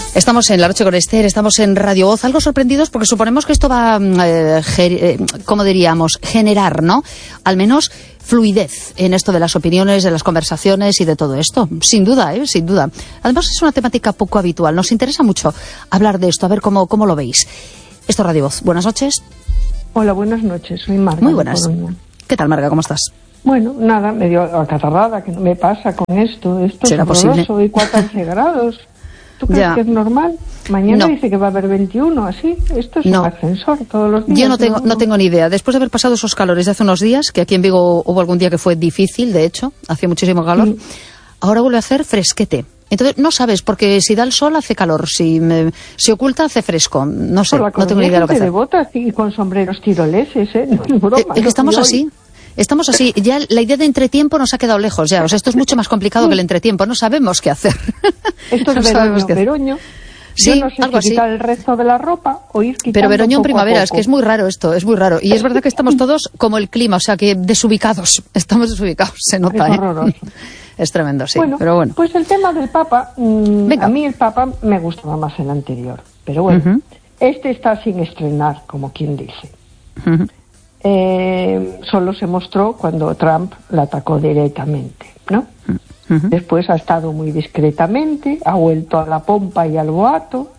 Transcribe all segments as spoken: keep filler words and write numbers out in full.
Estamos en La Noche con Esther, estamos en Radio Voz, algo sorprendidos porque suponemos que esto va, eh, eh, como diríamos, generar, ¿no? Al menos fluidez en esto de las opiniones, de las conversaciones y de todo esto. Sin duda, ¿eh? Sin duda. Además es una temática poco habitual. Nos interesa mucho hablar de esto, a ver cómo, cómo lo veis. Esto es Radio Voz. Buenas noches. Hola, buenas noches. Soy Marga. Muy buenas. ¿Qué tal, Marga? ¿Cómo estás? Bueno, nada, medio acatarrada, que no me pasa con esto. Esto ¿Será es horroroso, posible? Hoy catorce grados. ¿Tú crees Ya. que es normal? Mañana No. dice que va a haber veintiuno, así. Esto es No. un ascensor todos los días. Yo no tengo, no tengo ni idea. Después de haber pasado esos calores de hace unos días, que aquí en Vigo hubo algún día que fue difícil, de hecho, hacía muchísimo calor, Sí. ahora vuelve a hacer fresquete. Entonces, no sabes, porque si da el sol hace calor, si me, si oculta hace fresco. No sé, Por la no tengo ni idea de lo que gente hacer. de botas y con sombreros tiroleses, ¿eh? No es broma. Eh, es que estamos Y hoy- así. Estamos así. Ya la idea de entretiempo nos ha quedado lejos. Ya, o sea, esto es mucho más complicado que el entretiempo. No sabemos qué hacer. Esto No es sabemos veroño, qué hacer. veroño. Sí, Yo no sé algo si así. quitar el resto de la ropa o ir quitando Pero veroño en poco a primavera, es poco. que es muy raro esto, es muy raro. Y es verdad que estamos todos como el clima, o sea, que desubicados. Estamos desubicados, se nota, Es ¿eh? horroroso. Es tremendo, sí. Bueno, Pero bueno. pues el tema del Papa, mmm, Venga. a mí el Papa me gustaba más el anterior, pero bueno, Ujú. este está sin estrenar, como quien dice. Ujú. Eh, solo se mostró cuando Trump la atacó directamente, ¿no? Ujú. Después ha estado muy discretamente, ha vuelto a la pompa y al boato,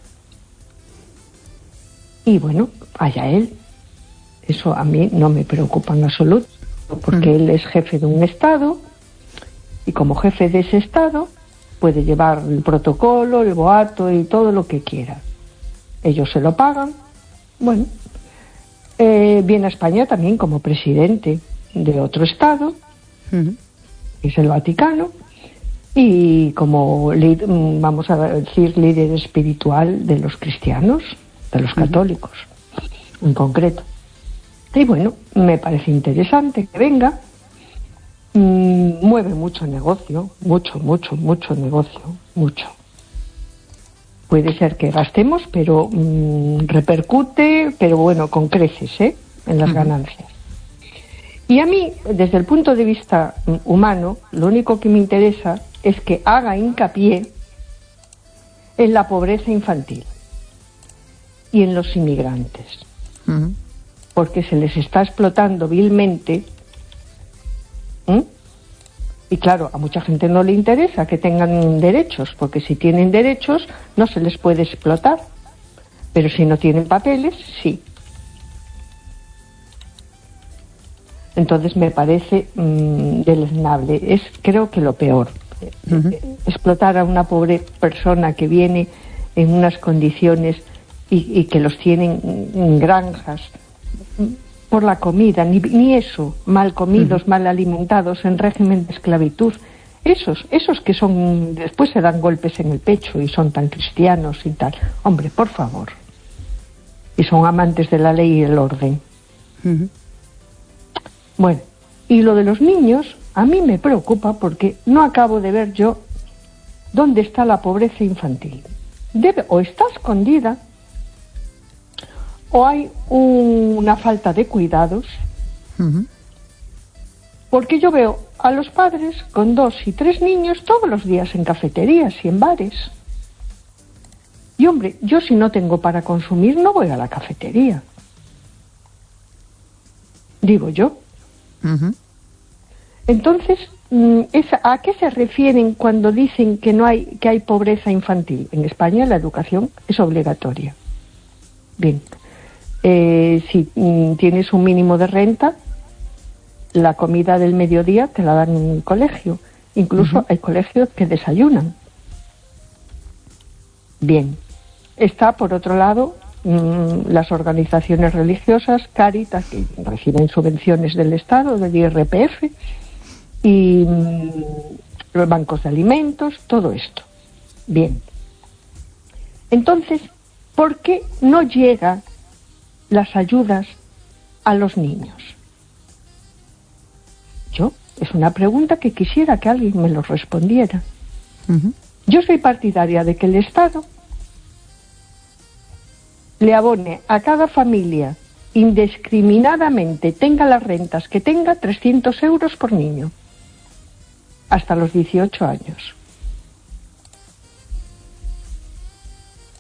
y bueno, allá él. Eso a mí no me preocupa en absoluto, porque Ujú. él es jefe de un Estado, y como jefe de ese Estado puede llevar el protocolo, el boato y todo lo que quiera. Ellos se lo pagan. Bueno, eh, viene a España también como presidente de otro Estado, Ujú. que es el Vaticano, y como, li- vamos a decir, líder espiritual de los cristianos, de los católicos, en concreto. Y bueno, me parece interesante que venga. Mm, mueve mucho negocio, mucho, mucho, mucho negocio, mucho. Puede ser que gastemos, pero mm, repercute, pero bueno, con creces, ¿eh? En las Ujú. ganancias. Y a mí, desde el punto de vista mm, humano, lo único que me interesa es que haga hincapié en la pobreza infantil y en los inmigrantes, Ujú. porque se les está explotando vilmente. ¿Mm? Y claro, a mucha gente no le interesa que tengan derechos, porque si tienen derechos no se les puede explotar, pero si no tienen papeles, sí. Entonces me parece mmm, deleznable, es creo que lo peor. Ujú. Eh, explotar a una pobre persona que viene en unas condiciones y, y que los tienen en granjas por la comida, ni, ni eso, mal comidos, mal alimentados, en régimen de esclavitud. Esos, esos que son, después se dan golpes en el pecho y son tan cristianos y tal. Hombre, por favor. Y son amantes de la ley y el orden. Ujú. Bueno, y lo de los niños, a mí me preocupa porque no acabo de ver yo dónde está la pobreza infantil. Debe, o está escondida, o hay una falta de cuidados, Ujú. porque yo veo a los padres con dos y tres niños todos los días en cafeterías y en bares. Y hombre, yo si no tengo para consumir no voy a la cafetería. Digo yo. Ujú. Entonces, ¿a qué se refieren cuando dicen que no hay, que hay pobreza infantil? En España la educación es obligatoria. Bien. Eh, si mm, tienes un mínimo de renta, la comida del mediodía te la dan en el colegio. Incluso Uh-huh. hay colegios que desayunan. Bien. Está, por otro lado, mmm, las organizaciones religiosas, Cáritas, que reciben subvenciones del Estado, del I R P F, y mmm, los bancos de alimentos, todo esto. Bien. Entonces, ¿por qué no llegan las ayudas a los niños? Yo, es una pregunta que quisiera que alguien me lo respondiera. Uh-huh. Yo soy partidaria de que el Estado le abone a cada familia indiscriminadamente, tenga las rentas que tenga, trescientos euros por niño, hasta los dieciocho años.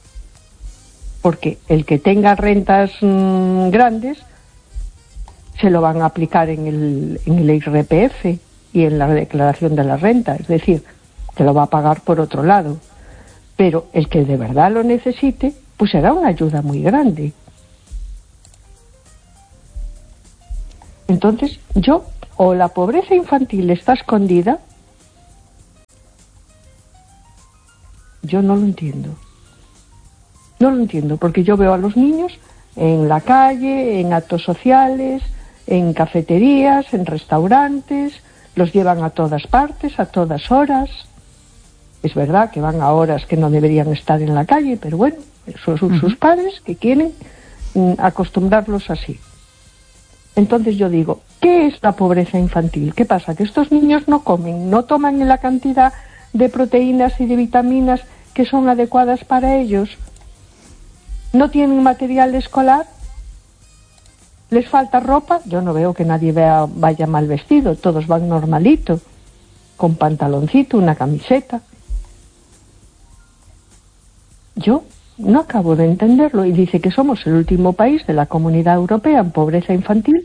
porque el que tenga rentas mmm, grandes se lo van a aplicar en el, en el I R P F y en la declaración de la renta, es decir, que lo va a pagar por otro lado. Pero el que de verdad lo necesite, pues será una ayuda muy grande. Entonces, yo, o la pobreza infantil está escondida, yo no lo entiendo. No lo entiendo, porque yo veo a los niños en la calle, en actos sociales, en cafeterías, en restaurantes, los llevan a todas partes, a todas horas. Es verdad que van a horas que no deberían estar en la calle, pero bueno, esos son sus padres que quieren mm, acostumbrarlos así. Entonces yo digo, ¿qué es la pobreza infantil? ¿Qué pasa? Que estos niños no comen, no toman la cantidad de proteínas y de vitaminas que son adecuadas para ellos, no tienen material escolar, les falta ropa. Yo no veo que nadie vea, vaya mal vestido, todos van normalito, con pantaloncito, una camiseta. Yo no acabo de entenderlo, y dice que somos el último país de la Comunidad Europea en pobreza infantil.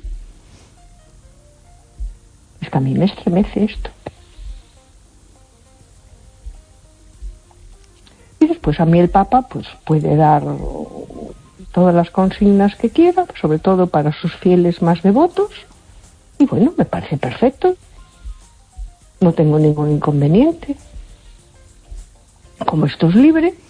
Es que a mí me estremece esto. Y después a mí el Papa pues puede dar todas las consignas que quiera, sobre todo para sus fieles más devotos, y bueno, me parece perfecto. No tengo ningún inconveniente. Como esto es libre,